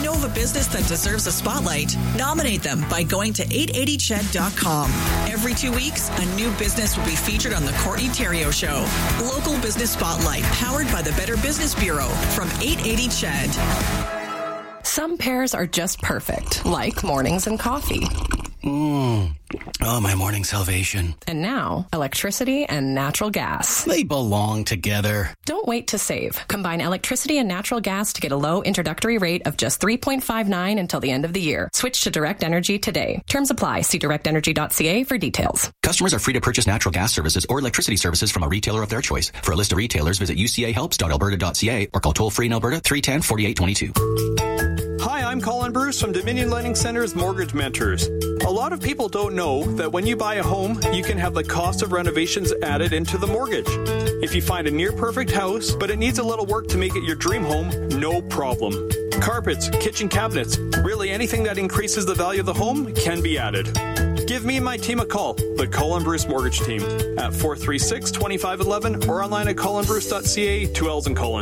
Know of a business that deserves a spotlight? Nominate them by going to 880ched.com. Every 2 weeks, a new business will be featured on the Courtney Theriault Show. Local Business Spotlight, powered by the Better Business Bureau from 880 CHED. Some pairs are just perfect, like mornings and coffee. Oh, my morning salvation. And now, electricity and natural gas. They belong together. Don't wait to save. Combine electricity and natural gas to get a low introductory rate of just $3.59 until the end of the year. Switch to Direct Energy today. Terms apply. See directenergy.ca for details. Customers are free to purchase natural gas services or electricity services from a retailer of their choice. For a list of retailers, visit ucahelps.alberta.ca or call toll-free in Alberta 310-4822. Hi, I'm Colin Bruce from Dominion Lending Center's Mortgage Mentors. A lot of people don't know that when you buy a home, you can have the cost of renovations added into the mortgage. If you find a near-perfect house, but it needs a little work to make it your dream home, no problem. Carpets, kitchen cabinets, really anything that increases the value of the home can be added. Give me and my team a call, the Colin Bruce Mortgage Team, at 436-2511 or online at colinbruce.ca, 2 L's in Colin.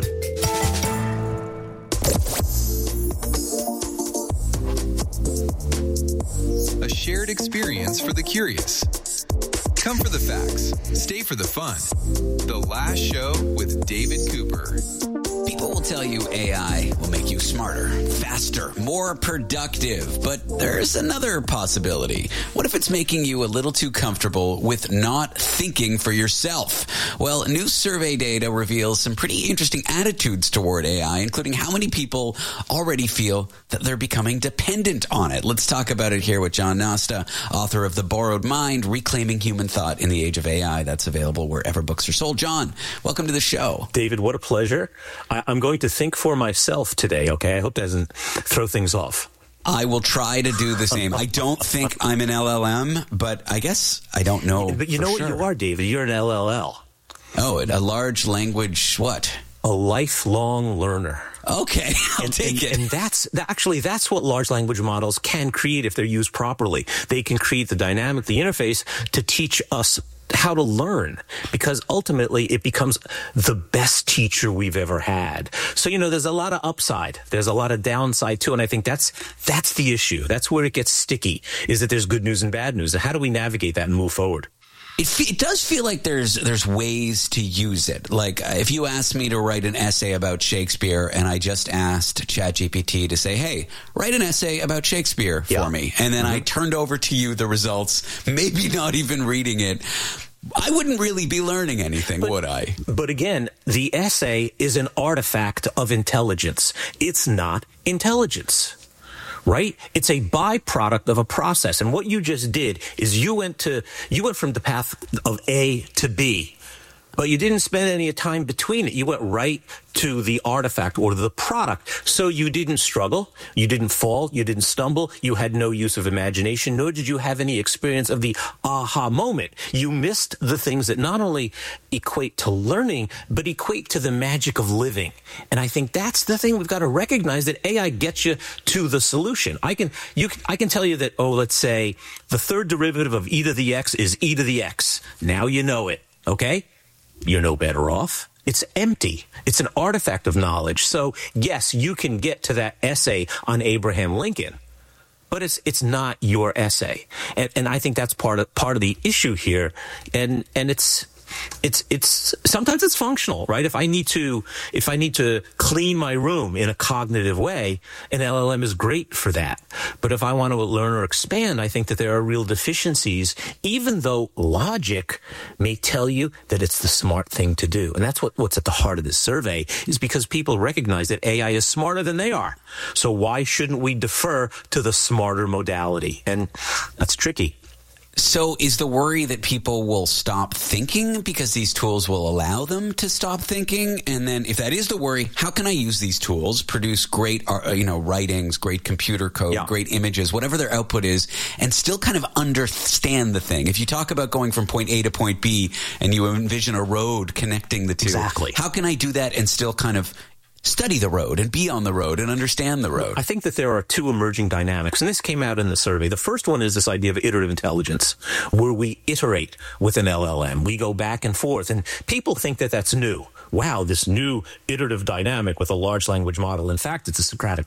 A shared experience for the curious. Come for the facts. Stay for the fun. The Last Show with David Cooper. People will tell you AI will make you smarter, faster, more productive. But there's another possibility. What if it's making you a little too comfortable with not thinking for yourself? Well, new survey data reveals some pretty interesting attitudes toward AI, including how many people already feel that they're becoming dependent on it. Let's talk about it here with John Nasta, author of The Borrowed Mind, Reclaiming Human Thought in the Age of AI. That's available wherever books are sold. John, welcome to the show. David, what a pleasure. I'm going to think for myself today, okay? I hope that doesn't throw things off. I will try to do the same. I don't think I'm an LLM, but I guess I don't know. But you know what you are, David? You're an LLL. Oh, a large language what? A lifelong learner. Okay, I'll take it. And that's what large language models can create if they're used properly. They can create the dynamic, the interface to teach us how to learn, because ultimately it becomes the best teacher we've ever had. So, there's a lot of upside. There's a lot of downside too. And I think that's the issue. That's where it gets sticky, is that there's good news and bad news. And how do we navigate that and move forward? It does feel like there's ways to use it. Like if you asked me to write an essay about Shakespeare and I just asked ChatGPT to say, hey, write an essay about Shakespeare for me. And then I turned over to you the results, maybe not even reading it. I wouldn't really be learning anything, would I? But again, the essay is an artifact of intelligence. It's not intelligence. Right? It's a byproduct of a process. And what you just did is you went from the path of A to B, but you didn't spend any time between it. You went right to the artifact or the product. So you didn't struggle, you didn't fall, you didn't stumble, you had no use of imagination, nor did you have any experience of the aha moment. You missed the things that not only equate to learning, but equate to the magic of living. And I think that's the thing we've got to recognize, that AI gets you to the solution. I can tell you that, let's say the third derivative of e to the x is e to the x. Now you know it, okay? You're no better off. It's empty. It's an artifact of knowledge. So, yes, you can get to that essay on Abraham Lincoln, but it's not your essay. And I think that's part of the issue here. And it's sometimes it's functional, right? If I need to clean my room in a cognitive way, an LLM is great for that. But if I want to learn or expand, I think that there are real deficiencies, even though logic may tell you that it's the smart thing to do. And that's what's at the heart of this survey, is because people recognize that AI is smarter than they are. So why shouldn't we defer to the smarter modality? And that's tricky. So is the worry that people will stop thinking because these tools will allow them to stop thinking? And then if that is the worry, how can I use these tools, produce great, writings, great computer code, great images, whatever their output is, and still kind of understand the thing? If you talk about going from point A to point B and you envision a road connecting the two, exactly, how can I do that and still kind of study the road and be on the road and understand the road? I think that there are two emerging dynamics, and this came out in the survey. The first one is this idea of iterative intelligence, where we iterate with an LLM. We go back and forth, and people think that that's new. Wow, this new iterative dynamic with a large language model. In fact, it's a Socratic